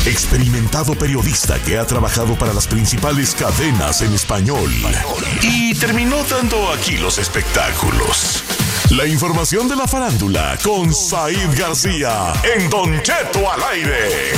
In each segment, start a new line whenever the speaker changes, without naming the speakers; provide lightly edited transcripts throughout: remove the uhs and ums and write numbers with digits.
Experimentado periodista que ha trabajado para las principales cadenas en español y terminó dando aquí los espectáculos. La información de la farándula con Said García en Don Cheto al aire.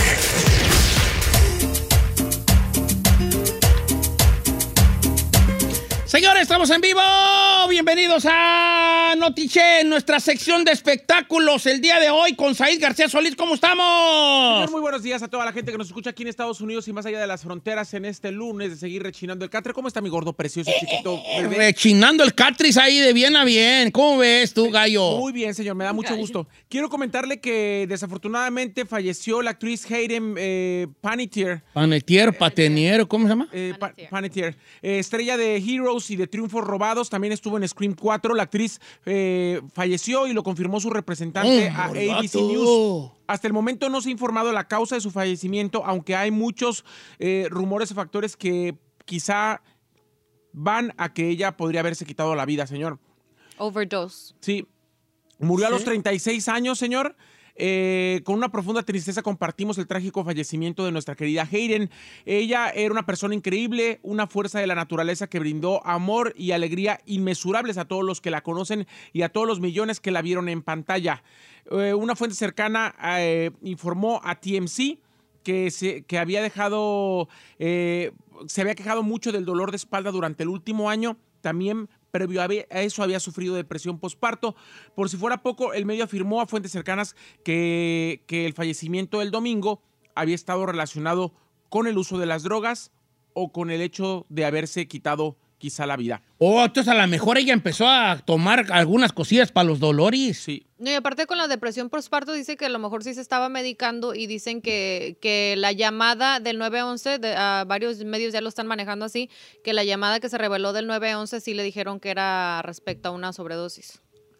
Señores, estamos en vivo. Bienvenidos a Notiche, nuestra sección de espectáculos el día de hoy con Said García Solís. ¿Cómo estamos?
Señor, muy buenos días a toda la gente que nos escucha aquí en Estados Unidos y más allá de las fronteras en este lunes de seguir rechinando el catre. ¿Cómo está mi gordo, precioso, chiquito, bebé?
Rechinando el catris ahí de bien a bien. ¿Cómo ves tú, gallo?
Muy bien, señor, me da mucho gusto. Quiero comentarle que desafortunadamente falleció la actriz Hayden Panettiere.
Patenier, ¿cómo se llama?
Panettiere. Estrella de Heroes y de Triunfos Robados. También estuvo en Scream 4. La actriz falleció y lo confirmó su representante a ABC News. Hasta el momento no se ha informado la causa de su fallecimiento, aunque hay muchos rumores y factores que quizá van a que ella podría haberse quitado la vida, señor.
Overdose.
Sí. Murió a los 36 años, señor. Con una profunda tristeza compartimos el trágico fallecimiento de nuestra querida Hayden. Ella era una persona increíble, una fuerza de la naturaleza que brindó amor y alegría inmesurables a todos los que la conocen y a todos los millones que la vieron en pantalla. Una fuente cercana informó a TMZ que había dejado, se había quejado mucho del dolor de espalda durante el último año. También previo a eso había sufrido depresión postparto. Por si fuera poco, el medio afirmó a fuentes cercanas que el fallecimiento del domingo había estado relacionado con el uso de las drogas o con el hecho de haberse quitado quizá la vida.
Entonces a lo mejor ella empezó a tomar algunas cosillas para los dolores.
Sí.
No, y aparte con la depresión postparto dice que a lo mejor sí se estaba medicando y dicen que la llamada del 911, varios medios ya lo están manejando así, que la llamada que se reveló del 911 sí le dijeron que era respecto a una sobredosis.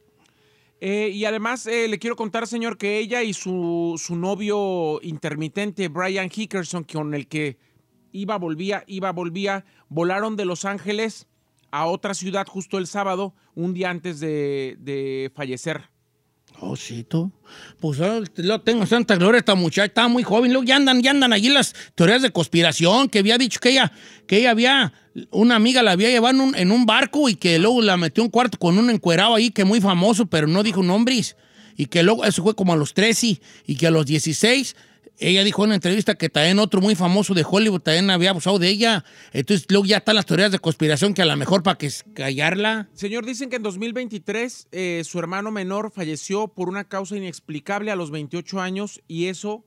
Y además le quiero contar, señor, que ella y su novio intermitente, Brian Hickerson, con el que iba, volvía, volaron de Los Ángeles a otra ciudad justo el sábado, un día antes de fallecer.
Oh, sí, tú. Pues lo tengo santa gloria, esta muchacha está muy joven. Luego ya andan allí las teorías de conspiración, que había dicho que ella había, una amiga la había llevado en un barco y que luego la metió en un cuarto con un encuerado ahí que muy famoso, pero no dijo nombres. Y que luego, eso fue como a los 13 y que a los 16... Ella dijo en una entrevista que también otro muy famoso de Hollywood también había abusado de ella. Entonces, luego ya están las teorías de conspiración que a lo mejor para que callarla.
Señor, dicen que en 2023 su hermano menor falleció por una causa inexplicable a los 28 años y eso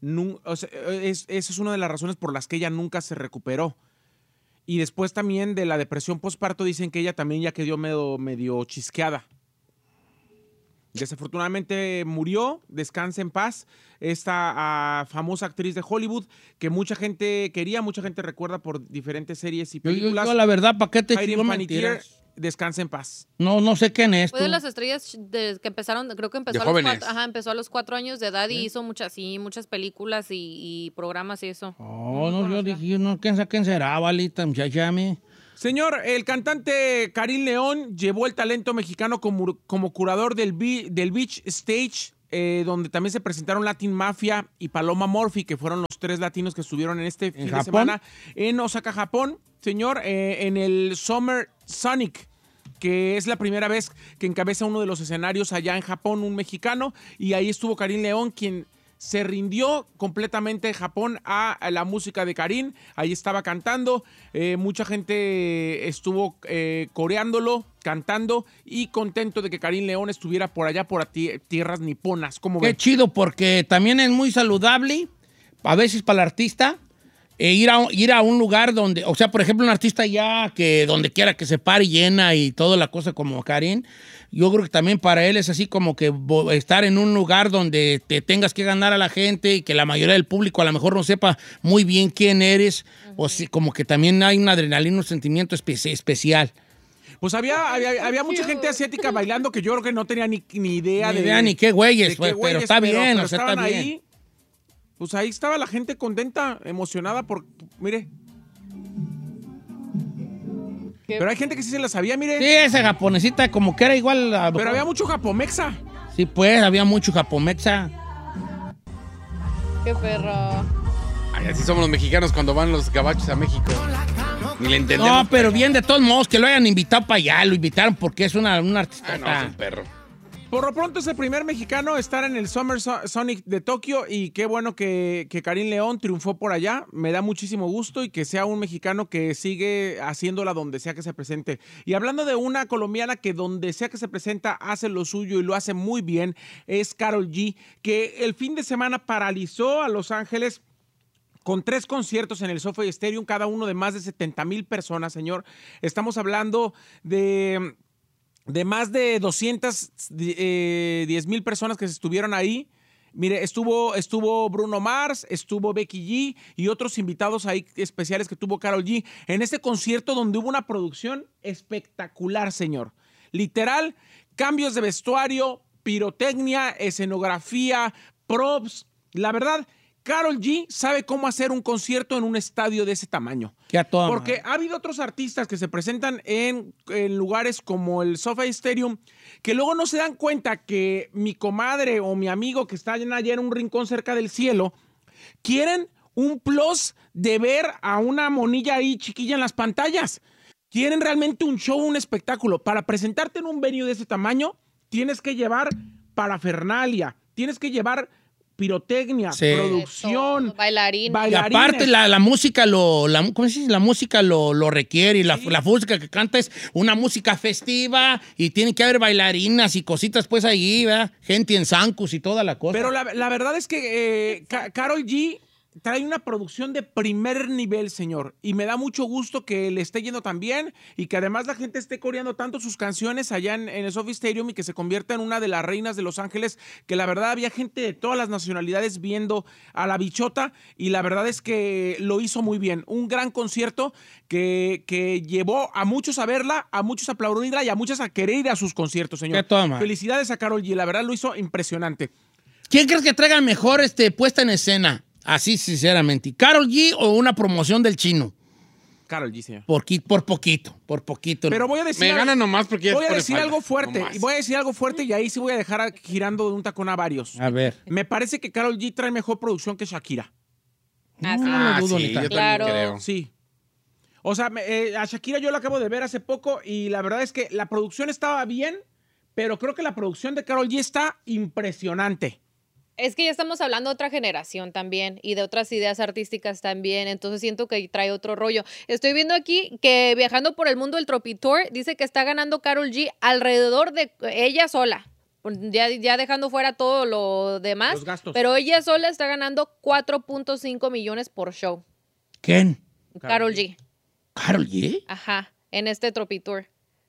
es una de las razones por las que ella nunca se recuperó. Y después también de la depresión postparto dicen que ella también ya quedó medio chisqueada. Desafortunadamente murió, descansa en paz, esta famosa actriz de Hollywood que mucha gente quería, mucha gente recuerda por diferentes series y películas.
Yo la verdad, ¿para qué te
Hayden Panettiere, descansa en paz.
No sé quién es.
Fue de las estrellas que empezaron, creo que empezó empezó a los 4 años de edad y hizo muchas películas y programas y eso.
Yo dije, ¿quién será, valita, muchacha?
Señor, el cantante Karim León llevó el talento mexicano como curador del Beach Stage, donde también se presentaron Latin Mafia y Paloma Murphy, que fueron los 3 latinos que estuvieron en este fin de semana en Osaka, Japón. Señor, en el Summer Sonic, que es la primera vez que encabeza uno de los escenarios allá en Japón, un mexicano, y ahí estuvo Karim León, quien se rindió completamente Japón a la música de Karim. Ahí estaba cantando, mucha gente estuvo coreándolo, cantando y contento de que Karim León estuviera por allá, por tierras niponas. ¿Cómo ven?
Qué chido, porque también es muy saludable, a veces para el artista, ir a un lugar donde, o sea, por ejemplo, un artista ya que donde quiera que se pare llena y toda la cosa como Karim, yo creo que también para él es así como que estar en un lugar donde te tengas que ganar a la gente y que la mayoría del público a lo mejor no sepa muy bien quién eres, o si, como que también hay una adrenalina, un sentimiento especial.
Pues había mucha gente asiática bailando que yo creo que no tenía ni idea
ni qué güeyes, pero está bien,
pero
o sea, está bien.
Ahí, pues ahí estaba la gente contenta, emocionada por, mire. Pero hay gente que sí se la sabía, mire.
Sí, esa japonesita como que era igual.
Pero había mucho japomexa.
Sí, pues, había mucho japomexa.
Qué perro.
Ay, así somos los mexicanos cuando van los gabachos a México. Ni le entendemos.
No, pero bien, de todos modos, que lo hayan invitado para allá. Lo invitaron porque es un artista.
No, es un perro.
Por lo pronto es el primer mexicano a estar en el Summer Sonic de Tokio y qué bueno que Karim León triunfó por allá. Me da muchísimo gusto y que sea un mexicano que sigue haciéndola donde sea que se presente. Y hablando de una colombiana que donde sea que se presenta hace lo suyo y lo hace muy bien, es Karol G, que el fin de semana paralizó a Los Ángeles con 3 conciertos en el SoFi Stadium, cada uno de más de 70,000 personas, señor. Estamos hablando de más de 210,000 personas que se estuvieron ahí. Mire, estuvo Bruno Mars, estuvo Becky G y otros invitados ahí especiales que tuvo Karol G en este concierto donde hubo una producción espectacular, señor. Literal, cambios de vestuario, pirotecnia, escenografía, props. La verdad, Karol G sabe cómo hacer un concierto en un estadio de ese tamaño. Porque ha habido otros artistas que se presentan en lugares como el SoFi Stadium que luego no se dan cuenta que mi comadre o mi amigo que está allá en un rincón cerca del cielo quieren un plus de ver a una monilla ahí chiquilla en las pantallas. Quieren realmente un show, un espectáculo. Para presentarte en un venue de ese tamaño tienes que llevar parafernalia, tienes que llevar pirotecnia, producción,
bailarines.
Y aparte la música ¿cómo se dice? La música lo requiere y la música que canta es una música festiva y tiene que haber bailarinas y cositas pues ahí, ¿verdad? Gente en zancos y toda la cosa.
Pero la verdad es que Karol G trae una producción de primer nivel, señor, y me da mucho gusto que le esté yendo tan bien y que además la gente esté coreando tanto sus canciones allá en el SoFi Stadium y que se convierta en una de las reinas de Los Ángeles, que la verdad había gente de todas las nacionalidades viendo a la bichota y la verdad es que lo hizo muy bien. Un gran concierto que llevó a muchos a verla, a muchos a aplaudirla y a muchos a querer ir a sus conciertos, señor. Felicidades a Karol G, la verdad lo hizo impresionante.
¿Quién crees que traiga mejor puesta en escena? Así, sinceramente. ¿Karol G o una promoción del Chino?
Karol G, señor.
Por poquito.
Pero voy a decir...
Me gana nomás porque...
Voy a decir algo fuerte. Y voy a decir algo fuerte y ahí sí voy a dejar girando de un tacón a varios.
A ver.
Me parece que Karol G trae mejor producción que Shakira.
No dudo
sí,
ni
yo
tanto.
también creo.
Sí. O sea, a Shakira yo la acabo de ver hace poco y la verdad es que la producción estaba bien, pero creo que la producción de Karol G está impresionante.
Es que ya estamos hablando de otra generación también y de otras ideas artísticas también, entonces siento que trae otro rollo. Estoy viendo aquí que viajando por el mundo del Tropitour, dice que está ganando Karol G alrededor de ella sola, ya dejando fuera todo lo demás,
los gastos.
Pero ella sola está ganando 4.5 millones por show.
¿Quién?
Karol G.
¿Karol G?
Ajá, en este Tropitour.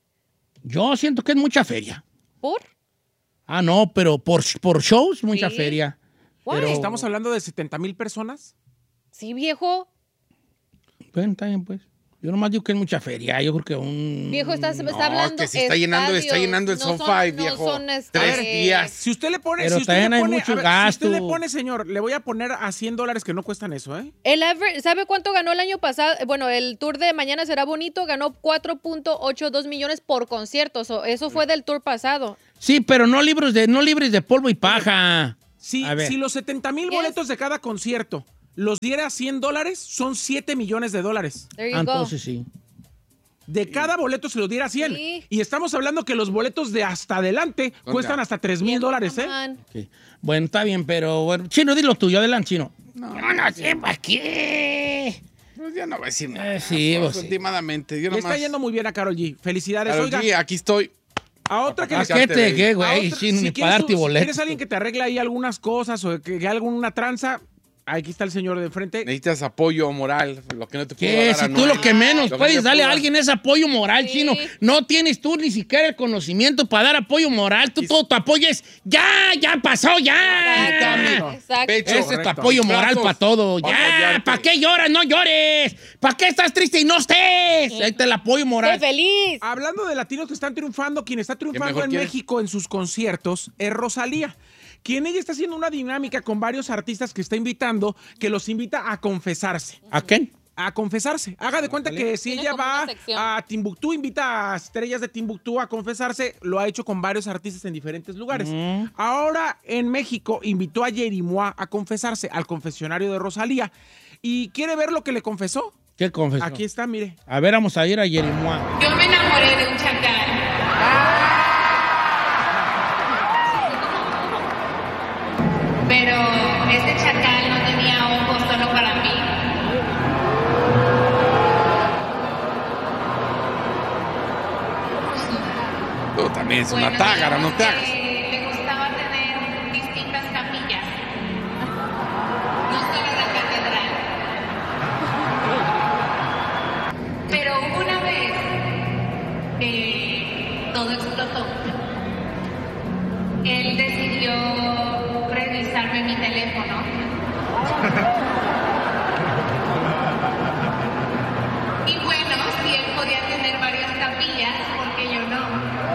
Yo siento que es mucha feria.
¿Por?
Ah, no, pero por shows, mucha feria.
Pero ¿estamos hablando de 70,000 personas?
Sí, viejo.
Bueno, está bien, pues. Yo nomás digo que es mucha feria. Yo creo que
Viejo, está hablando
que si está llenando el SoFi, viejo. 3 días.
Si usted le pone...
Pero
si usted
también
le
hay
pone,
mucho
si
gasto.
usted le pone, señor, le voy a poner a $100 que no cuestan eso, ¿eh?
¿Sabe cuánto ganó el año pasado? Bueno, el tour de Mañana Será Bonito ganó 4.82 millones por concierto. Eso fue del tour pasado.
Sí, pero no libres de polvo y paja.
Si los 70,000 boletos de cada concierto los diera $100, son $7 millones.
There you go.
Entonces sí.
De cada boleto se lo diera 100.
Sí.
Y estamos hablando que los boletos de hasta adelante cuestan hasta $3,000, ¿eh?
Sí. Bueno, está bien, pero bueno. Chino, dilo tuyo. Adelante, Chino.
No sé para qué. Pues ya no voy a decir nada.
Sí, pues,
últimamente.
Le está yendo muy bien a Karol G. Felicidades.
Karol
Oiga,
G, aquí estoy.
a otra que...
¿Qué, güey?
Si
Chino, ni para darte
si
boleto.
quieres alguien que te arregle ahí algunas cosas o que alguna tranza... Aquí está el señor de frente.
Necesitas apoyo moral, lo que no te puedo
¿Qué?
dar
Si
a
tú lo que menos
Lo que
puedes
no te
darle a
puedo
alguien es apoyo moral, Chino. No tienes tú ni siquiera el conocimiento para dar apoyo moral. Tú todo tu apoyo es ya pasó, ya.
Exacto.
Pecho.
Ese es tu apoyo moral para todo. Ya, ¿para qué lloras? No llores. ¿Para qué estás triste y no estés? Ahí está el apoyo moral.
¡Qué feliz!
Hablando de latinos que están triunfando, quien está triunfando en
quiere?
México en sus conciertos es Rosalía, quien ella está haciendo una dinámica con varios artistas que está invitando, que los invita a confesarse.
¿A quién?
a confesarse. Haga de cuenta que si
Tiene
ella
como
va
una sección.
a Timbuktu, invita a estrellas de Timbuktu a confesarse, lo ha hecho con varios artistas en diferentes lugares. Ahora en México invitó a Yerimoa a confesarse al confesionario de Rosalía. ¿Y quiere ver lo que le confesó?
¿Qué confesó?
Aquí está, mire.
A ver, vamos a ir a Yerimoa.
Yo me enamoré de un chacal. Pero este chacal no tenía ojos solo para mí.
Tú también es
Bueno,
una tágara, no
digamos
te hagas.
que le gustaba tener distintas capillas. No solo la catedral. Pero hubo una vez que todo explotó. Él decidió revisarme mi teléfono. Y bueno, si él podía tener varias capillas, ¿por qué yo no?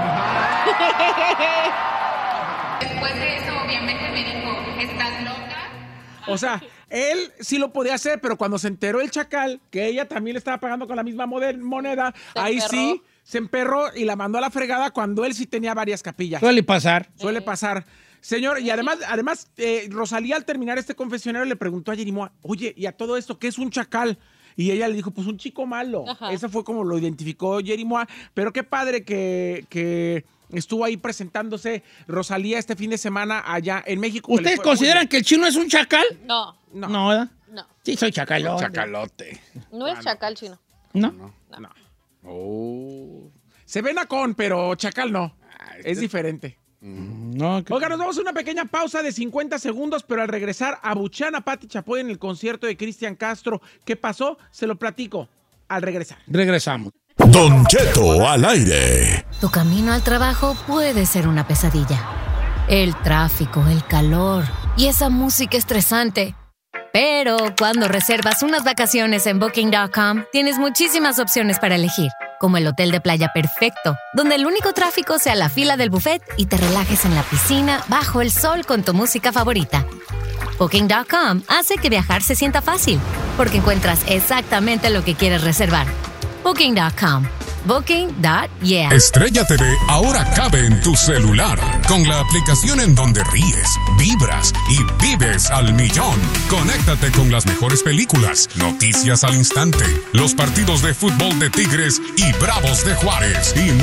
Después de eso, obviamente me dijo, ¿estás loca?
O sea, él sí lo podía hacer, pero cuando se enteró el chacal que ella también le estaba pagando con la misma moneda,
Se
ahí
emperró.
sí se emperró y la mandó a la fregada cuando él sí tenía varias capillas.
Suele pasar.
Suele pasar. Señor, y además Rosalía al terminar este confesionario le preguntó a Yerimoa, oye, ¿y a todo esto qué es un chacal? Y ella le dijo, pues un chico malo.
Ajá.
Esa fue como lo identificó Yerimoa. Pero qué padre que estuvo ahí presentándose Rosalía este fin de semana allá en México.
¿Ustedes consideran que el chino es un chacal?
No,
No, ¿verdad?
no.
Sí, soy chacal.
Chacalote.
No es chacal chino.
No.
No.
Oh.
Se ven a con, pero chacal no.
este-
Es diferente.
No, que-
Oiga, nos vamos a una pequeña pausa de 50 segundos, pero al regresar, abuchean a Pati Chapoy en el concierto de Cristian Castro. ¿Qué pasó? Se lo platico al regresar.
Regresamos.
Don Cheto al aire.
Tu camino al trabajo puede ser una pesadilla. El tráfico, el calor y esa música estresante. Pero cuando reservas unas vacaciones en Booking.com, tienes muchísimas opciones para elegir, como el hotel de playa perfecto, donde el único tráfico sea la fila del buffet y te relajes en la piscina bajo el sol con tu música favorita. Booking.com hace que viajar se sienta fácil, porque encuentras exactamente lo que quieres reservar. Booking.com. Booking.yeah.
Estrella TV ahora cabe en tu celular con la aplicación en donde ríes, vibras y vives al millón. Conéctate con las mejores películas, noticias al instante, los partidos de fútbol de Tigres y Bravos de Juárez y